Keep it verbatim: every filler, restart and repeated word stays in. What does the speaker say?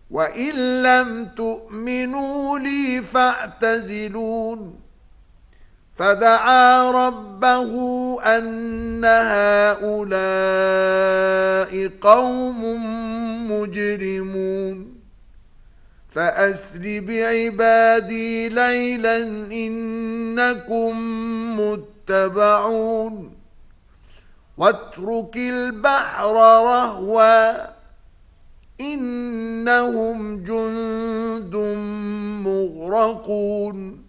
وإن لم تؤمنوا لي فاعتزلون فدعا ربه أن هؤلاء قوم مجرمون فأسر بعبادي ليلا إنكم متبعون واترك البحر رهوا إنهم جند مغرقون